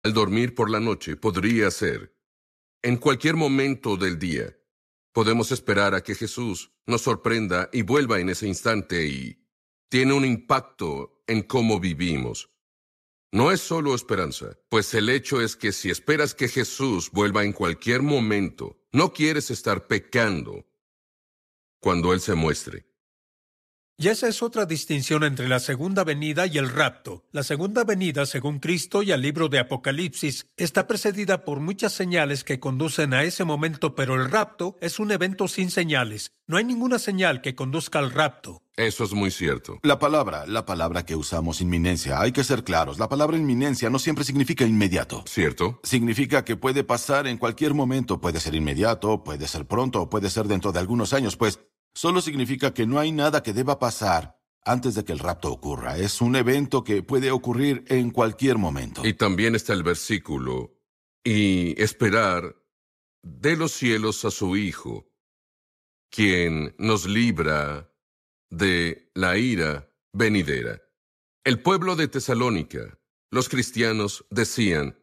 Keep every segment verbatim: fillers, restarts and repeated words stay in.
Al dormir por la noche podría ser. En cualquier momento del día, podemos esperar a que Jesús nos sorprenda y vuelva en ese instante y tiene un impacto en cómo vivimos. No es solo esperanza, pues el hecho es que si esperas que Jesús vuelva en cualquier momento, no quieres estar pecando cuando Él se muestre. Y esa es otra distinción entre la segunda venida y el rapto. La segunda venida, según Cristo y el libro de Apocalipsis, está precedida por muchas señales que conducen a ese momento, pero el rapto es un evento sin señales. No hay ninguna señal que conduzca al rapto. Eso es muy cierto. La palabra, la palabra que usamos, inminencia, hay que ser claros. La palabra inminencia no siempre significa inmediato. ¿Cierto? Significa que puede pasar en cualquier momento. Puede ser inmediato, puede ser pronto, puede ser dentro de algunos años, pues solo significa que no hay nada que deba pasar antes de que el rapto ocurra. Es un evento que puede ocurrir en cualquier momento. Y también está el versículo, y esperar de los cielos a su Hijo, quien nos libra de la ira venidera. El pueblo de Tesalónica, los cristianos, decían,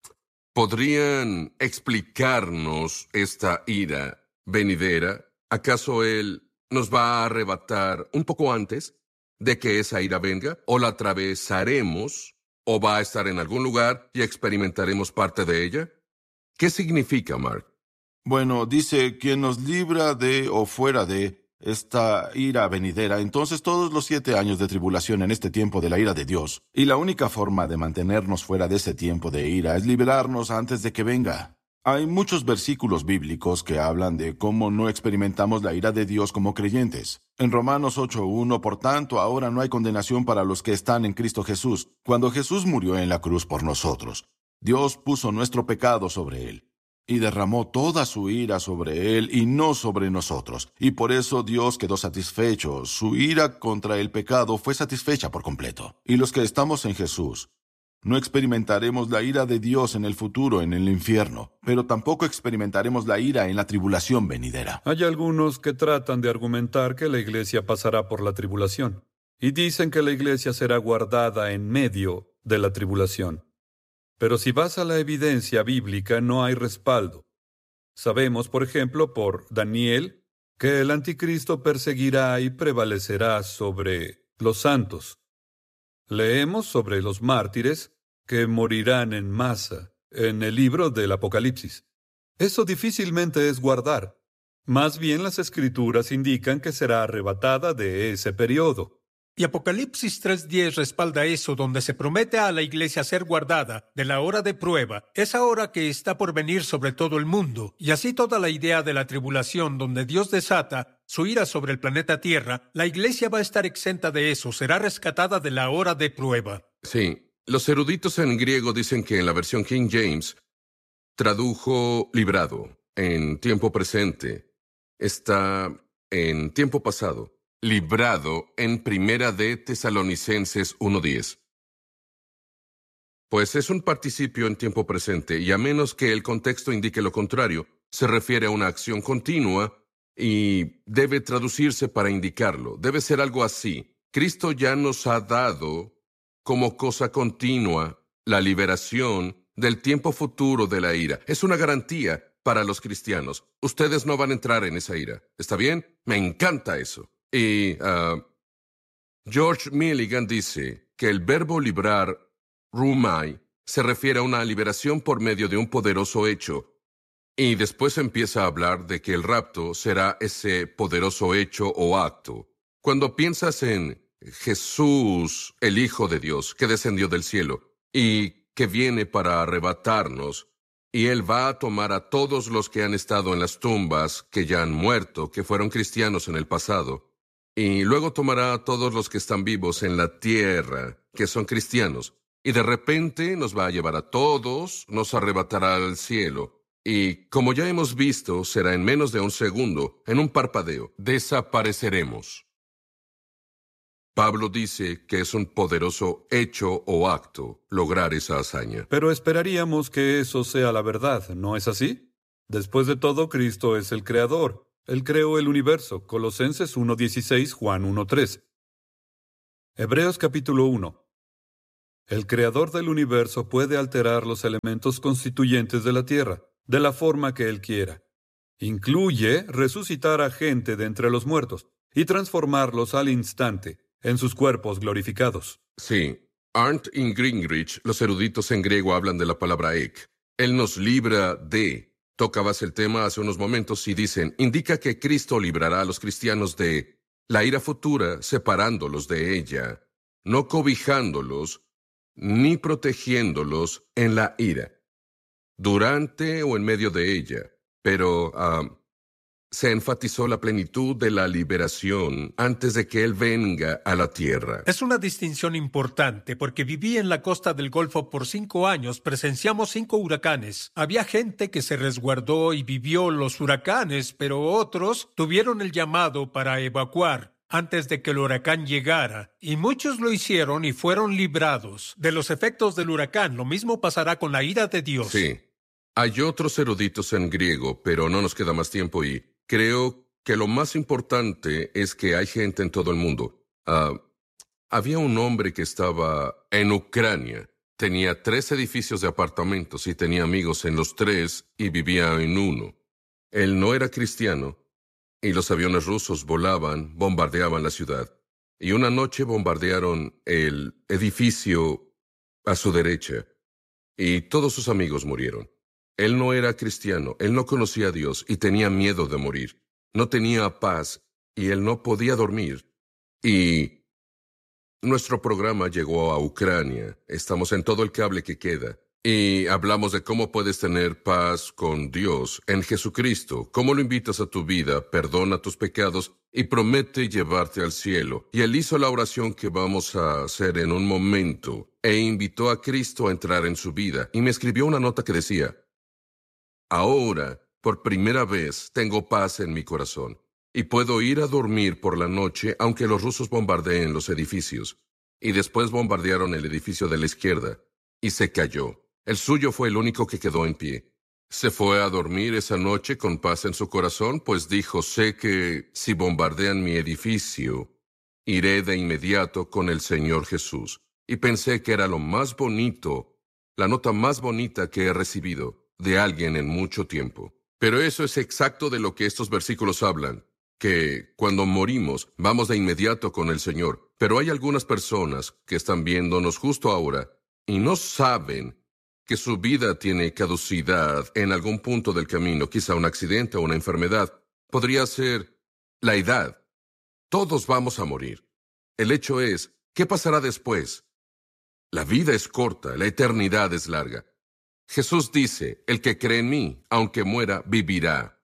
¿podrían explicarnos esta ira venidera? ¿Acaso Él nos va a arrebatar un poco antes de que esa ira venga? ¿O la atravesaremos? ¿O va a estar en algún lugar y experimentaremos parte de ella? ¿Qué significa, Mark? Bueno, dice, quien nos libra de o fuera de esta ira venidera, entonces todos los siete años de tribulación en este tiempo de la ira de Dios. Y la única forma de mantenernos fuera de ese tiempo de ira es liberarnos antes de que venga. Hay muchos versículos bíblicos que hablan de cómo no experimentamos la ira de Dios como creyentes. En Romanos ocho uno, por tanto, ahora no hay condenación para los que están en Cristo Jesús. Cuando Jesús murió en la cruz por nosotros, Dios puso nuestro pecado sobre Él y derramó toda su ira sobre Él y no sobre nosotros. Y por eso Dios quedó satisfecho. Su ira contra el pecado fue satisfecha por completo. Y los que estamos en Jesús, no experimentaremos la ira de Dios en el futuro, en el infierno, pero tampoco experimentaremos la ira en la tribulación venidera. Hay algunos que tratan de argumentar que la iglesia pasará por la tribulación, y dicen que la iglesia será guardada en medio de la tribulación. Pero si vas a la evidencia bíblica, no hay respaldo. Sabemos, por ejemplo, por Daniel, que el anticristo perseguirá y prevalecerá sobre los santos. Leemos sobre los mártires que morirán en masa en el libro del Apocalipsis. Eso difícilmente es guardar. Más bien las Escrituras indican que será arrebatada de ese periodo. Y Apocalipsis tres diez respalda eso, donde se promete a la iglesia ser guardada de la hora de prueba, esa hora que está por venir sobre todo el mundo. Y así toda la idea de la tribulación, donde Dios desata su ira sobre el planeta Tierra, la iglesia va a estar exenta de eso, será rescatada de la hora de prueba. Sí, los eruditos en griego dicen que en la versión King James tradujo librado en tiempo presente. Está en tiempo pasado. Librado en Primera de Tesalonicenses uno diez. Pues es un participio en tiempo presente, y a menos que el contexto indique lo contrario, se refiere a una acción continua y debe traducirse para indicarlo. Debe ser algo así. Cristo ya nos ha dado como cosa continua la liberación del tiempo futuro de la ira. Es una garantía para los cristianos. Ustedes no van a entrar en esa ira. ¿Está bien? Me encanta eso. Y uh, George Milligan dice que el verbo librar, rumai, se refiere a una liberación por medio de un poderoso hecho. Y después empieza a hablar de que el rapto será ese poderoso hecho o acto. Cuando piensas en Jesús, el Hijo de Dios, que descendió del cielo y que viene para arrebatarnos, y Él va a tomar a todos los que han estado en las tumbas, que ya han muerto, que fueron cristianos en el pasado, y luego tomará a todos los que están vivos en la tierra, que son cristianos, y de repente nos va a llevar a todos, nos arrebatará al cielo, y como ya hemos visto, será en menos de un segundo, en un parpadeo, desapareceremos. Pablo dice que es un poderoso hecho o acto lograr esa hazaña. Pero esperaríamos que eso sea la verdad, ¿no es así? Después de todo, Cristo es el Creador. Él creó el universo. Colosenses uno dieciséis, Juan uno tres. Hebreos capítulo uno. El creador del universo puede alterar los elementos constituyentes de la Tierra, de la forma que él quiera. Incluye resucitar a gente de entre los muertos y transformarlos al instante en sus cuerpos glorificados. Sí. Arndt y Gingrich, los eruditos en griego, hablan de la palabra ek. Él nos libra de. Tocabas el tema hace unos momentos y dicen, indica que Cristo librará a los cristianos de la ira futura, separándolos de ella, no cobijándolos, ni protegiéndolos en la ira, durante o en medio de ella. Pero uh, se enfatizó la plenitud de la liberación antes de que Él venga a la tierra. Es una distinción importante porque viví en la costa del Golfo por cinco años, presenciamos cinco huracanes. Había gente que se resguardó y vivió los huracanes, pero otros tuvieron el llamado para evacuar antes de que el huracán llegara, y muchos lo hicieron y fueron librados de los efectos del huracán. Lo mismo pasará con la ira de Dios. Sí. Hay otros eruditos en griego, pero no nos queda más tiempo y creo que lo más importante es que hay gente en todo el mundo. Uh, había un hombre que estaba en Ucrania. Tenía tres edificios de apartamentos y tenía amigos en los tres y vivía en uno. Él no era cristiano y los aviones rusos volaban, bombardeaban la ciudad. Y una noche bombardearon el edificio a su derecha y todos sus amigos murieron. Él no era cristiano, él no conocía a Dios y tenía miedo de morir. No tenía paz y él no podía dormir. Y nuestro programa llegó a Ucrania. Estamos en todo el cable que queda. Y hablamos de cómo puedes tener paz con Dios en Jesucristo. Cómo lo invitas a tu vida, perdona tus pecados y promete llevarte al cielo. Y él hizo la oración que vamos a hacer en un momento e invitó a Cristo a entrar en su vida. Y me escribió una nota que decía, ahora, por primera vez, tengo paz en mi corazón y puedo ir a dormir por la noche aunque los rusos bombardeen los edificios. Y después bombardearon el edificio de la izquierda y se cayó. El suyo fue el único que quedó en pie. Se fue a dormir esa noche con paz en su corazón, pues dijo, sé que si bombardean mi edificio, iré de inmediato con el Señor Jesús. Y pensé que era lo más bonito, la nota más bonita que he recibido de alguien en mucho tiempo. Pero eso es exacto de lo que estos versículos hablan, que cuando morimos vamos de inmediato con el Señor. Pero hay algunas personas que están viéndonos justo ahora y no saben que su vida tiene caducidad en algún punto del camino, quizá un accidente o una enfermedad. Podría ser la edad. Todos vamos a morir. El hecho es, ¿qué pasará después? La vida es corta, la eternidad es larga. Jesús dice, el que cree en mí, aunque muera, vivirá.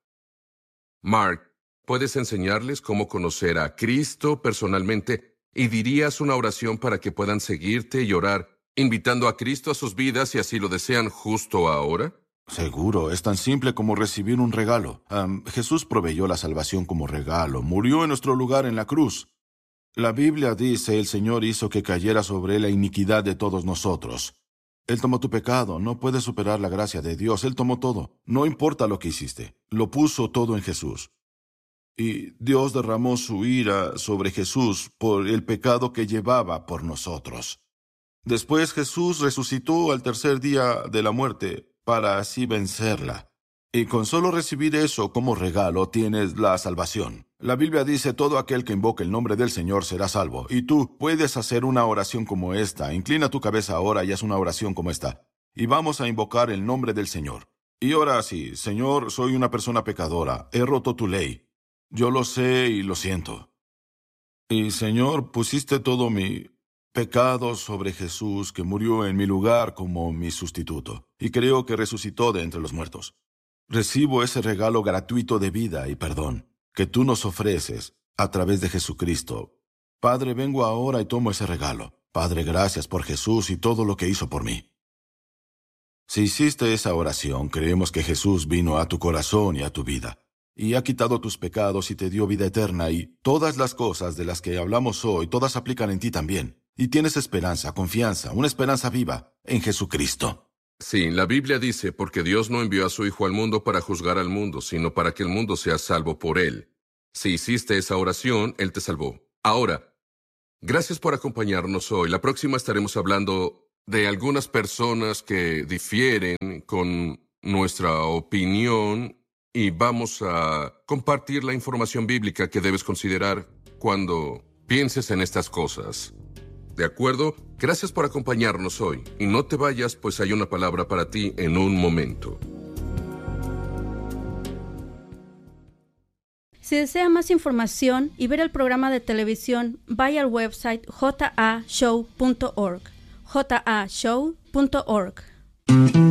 Mark, ¿puedes enseñarles cómo conocer a Cristo personalmente y dirías una oración para que puedan seguirte y orar, invitando a Cristo a sus vidas si así lo desean justo ahora? Seguro, es tan simple como recibir un regalo. Um, Jesús proveyó la salvación como regalo, murió en nuestro lugar en la cruz. La Biblia dice, el Señor hizo que cayera sobre él la iniquidad de todos nosotros. Él tomó tu pecado, no puedes superar la gracia de Dios, Él tomó todo. No importa lo que hiciste, lo puso todo en Jesús. Y Dios derramó su ira sobre Jesús por el pecado que llevaba por nosotros. Después Jesús resucitó al tercer día de la muerte para así vencerla. Y con solo recibir eso como regalo tienes la salvación. La Biblia dice, todo aquel que invoque el nombre del Señor será salvo. Y tú puedes hacer una oración como esta. Inclina tu cabeza ahora y haz una oración como esta. Y vamos a invocar el nombre del Señor. Y ora así, Señor, soy una persona pecadora. He roto tu ley. Yo lo sé y lo siento. Y Señor, pusiste todo mi pecado sobre Jesús, que murió en mi lugar como mi sustituto. Y creo que resucitó de entre los muertos. Recibo ese regalo gratuito de vida y perdón que tú nos ofreces a través de Jesucristo. Padre, vengo ahora y tomo ese regalo. Padre, gracias por Jesús y todo lo que hizo por mí. Si hiciste esa oración, creemos que Jesús vino a tu corazón y a tu vida, y ha quitado tus pecados y te dio vida eterna, y todas las cosas de las que hablamos hoy, todas aplican en ti también. Y tienes esperanza, confianza, una esperanza viva en Jesucristo. Sí, la Biblia dice, porque Dios no envió a su Hijo al mundo para juzgar al mundo, sino para que el mundo sea salvo por él. Si hiciste esa oración, Él te salvó. Ahora, gracias por acompañarnos hoy. La próxima estaremos hablando de algunas personas que difieren con nuestra opinión y vamos a compartir la información bíblica que debes considerar cuando pienses en estas cosas. ¿De acuerdo? Gracias por acompañarnos hoy. Y no te vayas, pues hay una palabra para ti en un momento. Si desea más información y ver el programa de televisión, vaya al website j a show punto org. j a show punto org.